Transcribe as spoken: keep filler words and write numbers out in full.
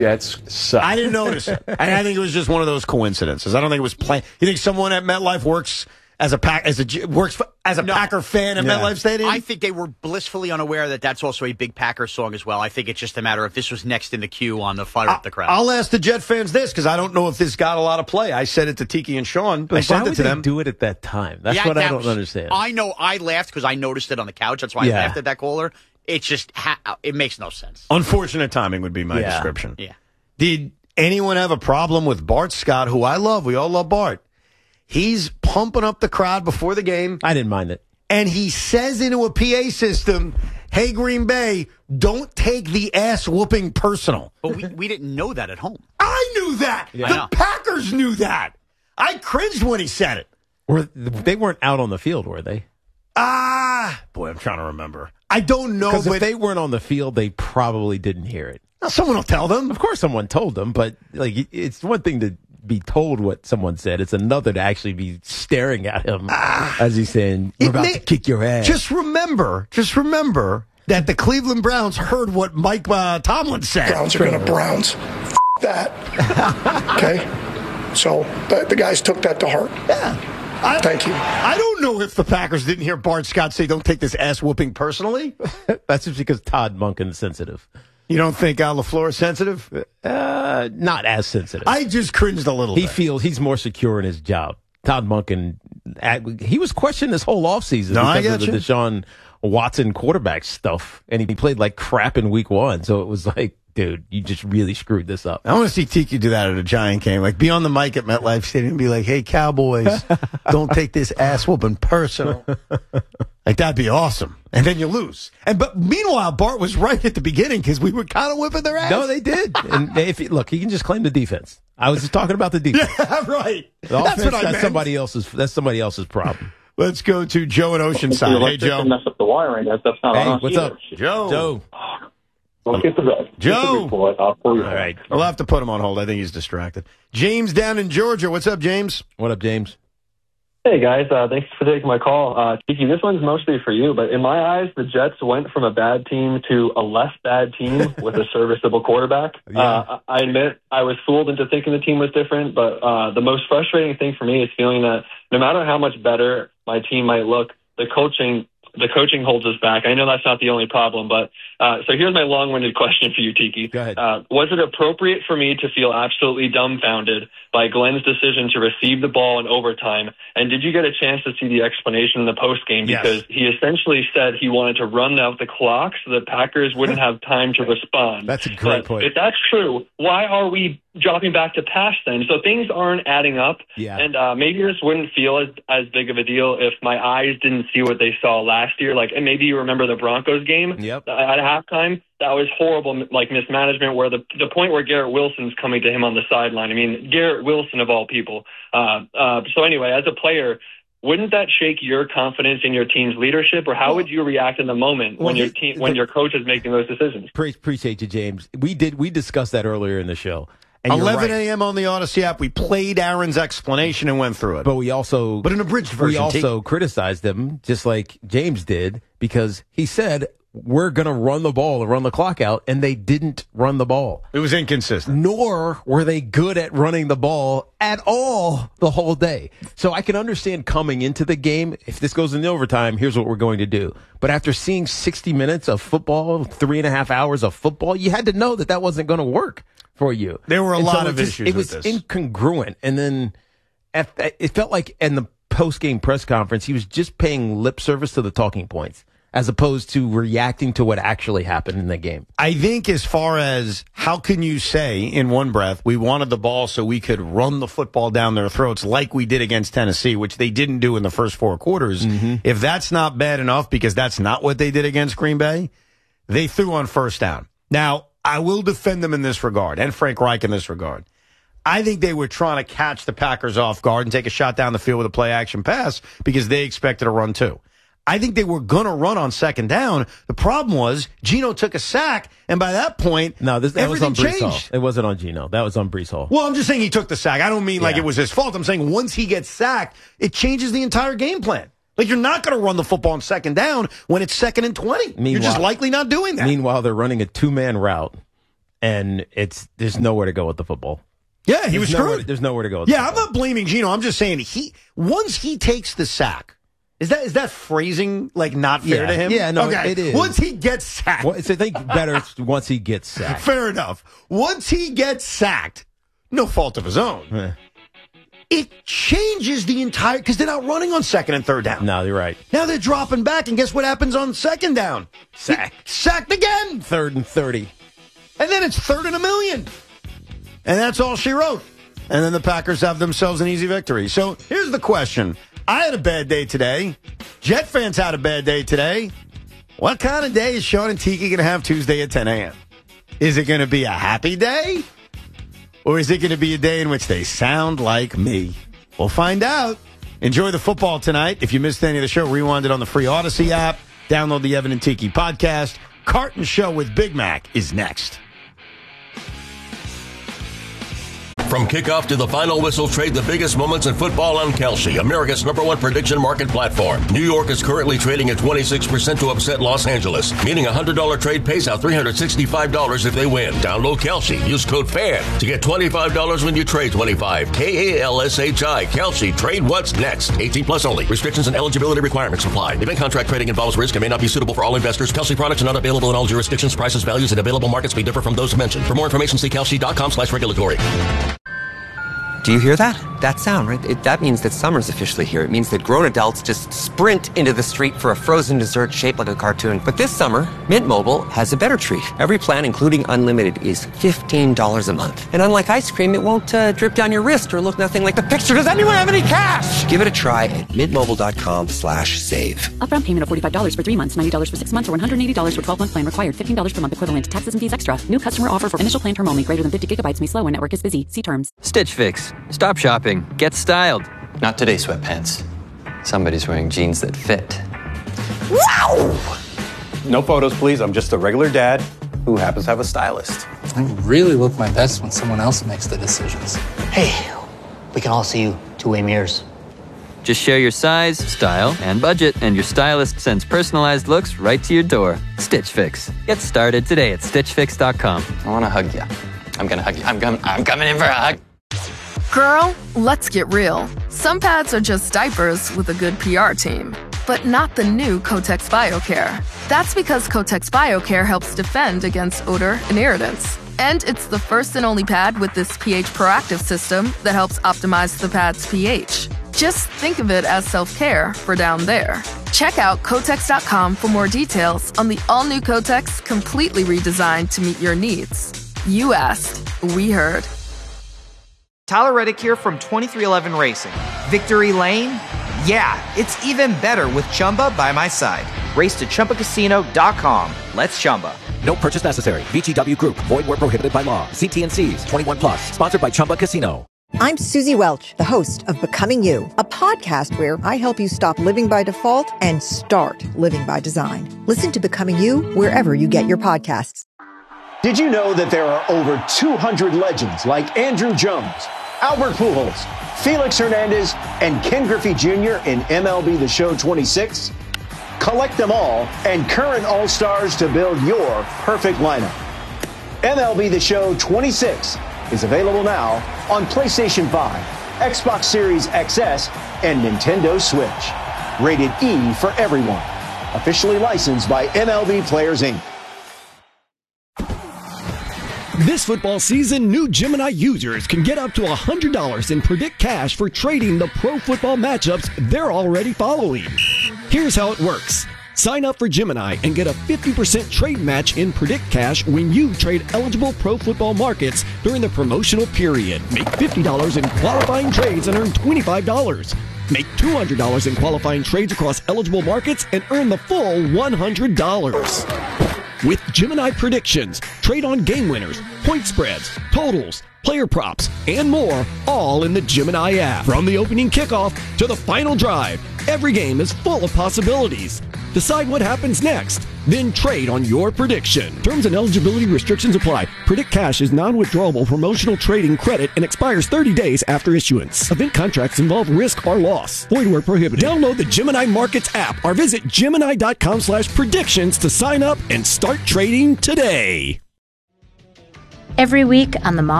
Jets suck. I didn't notice it. And I think it was just one of those coincidences. I don't think it was planned. You think someone at MetLife works as a pack as a works for, as a No. Packer fan at Yeah. MetLife Stadium? I think they were blissfully unaware that that's also a big Packer song as well. I think it's just a matter of this was next in the queue on the fire up the crowd. I'll ask the Jet fans this because I don't know if this got a lot of play. I said it to Tiki and Sean. I But why sent it would to they them. do it at that time? That's Yeah, what I that don't was- understand. I know I laughed because I noticed it on the couch. That's why Yeah. I laughed at that caller. It's just, ha- it makes no sense. Unfortunate timing would be my Yeah. description. Yeah. Did anyone have a problem with Bart Scott, who I love? We all love Bart. He's pumping up the crowd before the game. I didn't mind it. And he says into a P A system, hey, Green Bay, don't take the ass whooping personal. But we, we didn't know that at home. I knew that. Yeah. I The know. Packers knew that. I cringed when he said it. Were they weren't out on the field, were they? Ah, boy, I'm trying to remember. I don't know, Because but if they weren't on the field, they probably didn't hear it. Now, someone will tell them. Of course, someone told them, but like it's one thing to be told what someone said; it's another to actually be staring at him as he's saying, "We're It about may- to kick your ass." Just remember, just remember that the Cleveland Browns heard what Mike uh, Tomlin said. Browns are going to Browns. F- that. Okay? So the, the guys took that to heart. Yeah. I, Thank you. I don't know if the Packers didn't hear Bart Scott say, don't take this ass whooping personally. That's just because Todd Monken's sensitive. You don't think Al LaFleur is sensitive? Uh, not as sensitive. I just cringed a little he bit. feels he's more secure in his job. Todd Monken, act- he was questioned this whole offseason No, I because get of the you. Deshaun Watson quarterback stuff, and he played like crap in week one. So it was like, dude, you just really screwed this up. I want to see Tiki do that at a Giant game. Like, be on the mic at MetLife Stadium and be like, hey, Cowboys, don't take this ass whooping personal. Like, that'd be awesome. And then you lose. And But meanwhile, Bart was right at the beginning because we were kind of whipping their ass. No, they did. And if he, look, he can just claim the defense. I was just talking about the defense. Yeah, right. The That's offense, what I that's meant. somebody else's. That's somebody else's problem. Let's go to Joe at Oceanside. Hey, Joe. Mess up the wiring. That's, that's not Hey, on us what's either. up, Joe. Joe? Well, get the get Joe. the report. I'll pull you All right. We'll have to put him on hold. I think he's distracted. James down in Georgia. What's up, James? What up, James? Hey guys, uh, thanks for taking my call. Uh, Tiki, this one's mostly for you, but in my eyes, the Jets went from a bad team to a less bad team with a serviceable quarterback. Yeah. Uh, I admit I was fooled into thinking the team was different, but uh, the most frustrating thing for me is feeling that no matter how much better my team might look, the coaching the coaching holds us back. I know that's not the only problem, but uh, so here's my long-winded question for you, Tiki. Go ahead. Uh, was it appropriate for me to feel absolutely dumbfounded by Glenn's decision to receive the ball in overtime? And did you get a chance to see the explanation in the postgame? Yes. Because he essentially said he wanted to run out the clock so the Packers wouldn't have time to respond. That's a great but point. If that's true, why are we dropping back to pass then? So things aren't adding up. Yeah. And uh, maybe this wouldn't feel as, as big of a deal if my eyes didn't see what they saw last year. Like, and maybe you remember the Broncos game Yep. at halftime. That was horrible, like mismanagement, where the the point where Garrett Wilson's coming to him on the sideline. I mean, Garrett Wilson of all people. Uh, uh, so anyway, as a player, wouldn't that shake your confidence in your team's leadership, or how Well, would you react in the moment well, when your he- team, when the- your coach is making those decisions? Pre- appreciate you, James. We did. We discussed that earlier in the show. And you're eleven right. a.m. on the Odyssey app. We played Aaron's explanation and went through it. But we also, But an abridged we version, also criticized him, just like James did, because he said we're going to run the ball and run the clock out, and they didn't run the ball. It was inconsistent. Nor were they good at running the ball at all the whole day. So I can understand coming into the game, if this goes into overtime, here's what we're going to do. But after seeing sixty minutes of football, three and a half hours of football, you had to know that that wasn't going to work for you. There were a And lot so of it just- issues It with was this. incongruent. And then at, it felt like in the post-game press conference, he was just paying lip service to the talking points as opposed to reacting to what actually happened in the game. I think as far as how can you say in one breath, we wanted the ball so we could run the football down their throats like we did against Tennessee, which they didn't do in the first four quarters. Mm-hmm. If that's not bad enough, because that's not what they did against Green Bay, they threw on first down. Now, I will defend them in this regard, and Frank Reich in this regard. I think they were trying to catch the Packers off guard and take a shot down the field with a play-action pass because they expected a run too. I think they were going to run on second down. The problem was Geno took a sack, and by that point, No, this, that was everything on Brees Hall. changed. It wasn't on Geno. That was on Brees Hall. Well, I'm just saying he took the sack. I don't mean like Yeah. it was his fault. I'm saying once he gets sacked, it changes the entire game plan. Like, you're not going to run the football on second down when it's second and twenty. You're just Meanwhile- likely not doing that. Meanwhile, they're running a two-man route, and it's there's nowhere to go with the football. Yeah, he there's was nowhere, screwed. There's nowhere to go with yeah, the football. I'm not blaming Geno. I'm just saying he once he takes the sack. Is that is that phrasing like not fair yeah. to him? Yeah, no, okay. it is. Once he gets sacked. Well, it's, I think better once he gets sacked. Fair enough. Once he gets sacked, no fault of his own. Eh. It changes the entire, because they're not running on second and third down. No, you're right. Now they're dropping back, and guess what happens on second down? Sack. He, sacked again. Third and thirty. And then it's third and a million. And that's all she wrote. And then the Packers have themselves an easy victory. So here's the question. I had a bad day today. Jet fans had a bad day today. What kind of day is Sean and Tiki going to have Tuesday at ten a.m.? Is it going to be a happy day? Or is it going to be a day in which they sound like me? We'll find out. Enjoy the football tonight. If you missed any of the show, rewind it on the free Odyssey app. Download the Evan and Tiki podcast. Carton Show with Big Mac is next. From kickoff to the final whistle, trade the biggest moments in football on Kalshi, America's number one prediction market platform. New York is currently trading at twenty-six percent to upset Los Angeles, meaning a one hundred dollars trade pays out three hundred sixty-five dollars if they win. Download Kalshi. Use code FAN to get twenty-five dollars when you trade twenty-five. K A L S H I. Kalshi. Trade what's next. eighteen plus only. Restrictions and eligibility requirements apply. Event contract trading involves risk and may not be suitable for all investors. Kalshi products are not available in all jurisdictions. Prices, values, and available markets may differ from those mentioned. For more information, see kalshi.com slash regulatory. Do you hear that? That sound, right? It, that means that summer's officially here. It means that grown adults just sprint into the street for a frozen dessert shaped like a cartoon. But this summer, Mint Mobile has a better treat. Every plan, including unlimited, is fifteen dollars a month. And unlike ice cream, it won't uh, drip down your wrist or look nothing like the picture. Does anyone have any cash? Give it a try at mintmobile.com slash save. Upfront payment of forty-five dollars for three months, ninety dollars for six months, or one hundred eighty dollars for twelve-month plan required. fifteen dollars per month equivalent. Taxes and fees extra. New customer offer for initial plan term only. Greater than fifty gigabytes may slow when network is busy. See terms. Stitch Fix. Stop shopping. Get styled. Not today, sweatpants. Somebody's wearing jeans that fit. Wow! No photos, please. I'm just a regular dad who happens to have a stylist. I really look my best when someone else makes the decisions. Hey, we can all see you two-way mirrors. Just share your size, style, and budget, and your stylist sends personalized looks right to your door. Stitch Fix. Get started today at stitch fix dot com. I want to hug you. I'm going to hug you. I'm, com- I'm coming in for a hug. Girl, let's get real. Some pads are just diapers with a good P R team. But not the new Kotex BioCare. That's because Kotex BioCare helps defend against odor and irritants. And it's the first and only pad with this pH proactive system that helps optimize the pad's pH. Just think of it as self-care for down there. Check out Kotex dot com for more details on the all-new Kotex, completely redesigned to meet your needs. You asked, we heard. Tyler Reddick here from twenty-three eleven Racing. Victory Lane? Yeah, it's even better with Chumba by my side. Race to Chumba Casino dot com. Let's Chumba. No purchase necessary. V G W Group. Void where prohibited by law. See T and C's. twenty-one plus. Sponsored by Chumba Casino. I'm Susie Welch, the host of Becoming You, a podcast where I help you stop living by default and start living by design. Listen to Becoming You wherever you get your podcasts. Did you know that there are over two hundred legends like Andrew Jones, Albert Pujols, Felix Hernandez, and Ken Griffey Junior in M L B The Show twenty-six? Collect them all and current All-Stars to build your perfect lineup. M L B The Show twenty-six is available now on PlayStation five, Xbox Series X S, and Nintendo Switch. Rated E for everyone. Officially licensed by M L B Players, Incorporated. This football season, new Gemini users can get up to one hundred dollars in Predict Cash for trading the pro football matchups they're already following. Here's how it works. Sign up for Gemini and get a fifty percent trade match in Predict Cash when you trade eligible pro football markets during the promotional period. Make fifty dollars in qualifying trades and earn twenty-five dollars. Make two hundred dollars in qualifying trades across eligible markets and earn the full one hundred dollars. With Gemini predictions, trade on game winners, point spreads, totals, player props, and more, all in the Gemini app. From the opening kickoff to the final drive, every game is full of possibilities. Decide what happens next, then trade on your prediction. Terms and eligibility restrictions apply. Predict Cash is non-withdrawable promotional trading credit and expires thirty days after issuance. Event contracts involve risk or loss. Void where prohibited. Download the Gemini Markets app or visit Gemini.com slash predictions to sign up and start trading today. Every week on the Mom